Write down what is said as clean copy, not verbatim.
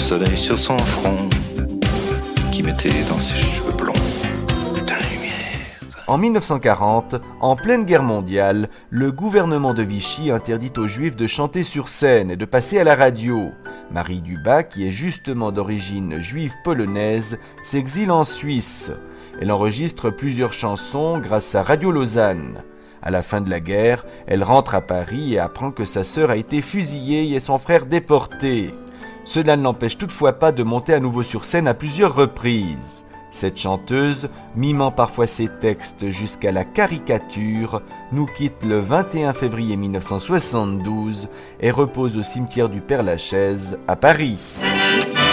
soleil sur son front, qui mettait dans ses cheveux blonds de la lumière. En 1940, en pleine guerre mondiale, le gouvernement de Vichy interdit aux Juifs de chanter sur scène et de passer à la radio. Marie Dubas, qui est justement d'origine juive polonaise, s'exile en Suisse. Elle enregistre plusieurs chansons grâce à Radio Lausanne. À la fin de la guerre, elle rentre à Paris et apprend que sa sœur a été fusillée et son frère déporté. Cela ne l'empêche toutefois pas de monter à nouveau sur scène à plusieurs reprises. Cette chanteuse, mimant parfois ses textes jusqu'à la caricature, nous quitte le 21 février 1972 et repose au cimetière du Père-Lachaise à Paris.